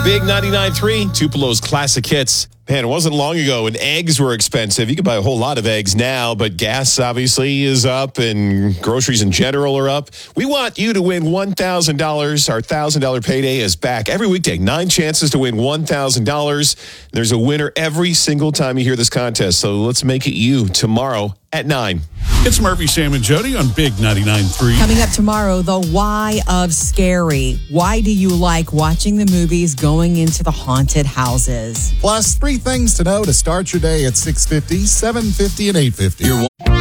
Big 99.3, Tupelo's classic hits. Man, it wasn't long ago when eggs were expensive. You could buy a whole lot of eggs now, but gas obviously is up and groceries in general are up. We want you to win $1,000. Our $1,000 payday is back every weekday. 9 chances to win $1,000. There's a winner every single time you hear this contest. So let's make it you tomorrow at 9. It's Murphy, Sam, and Jody on Big 99.3. Coming up tomorrow, the why of scary. Why do you like watching the movies going into the haunted houses? Plus, 3 things to know to start your day at 6:50, 7:50, and 8:50.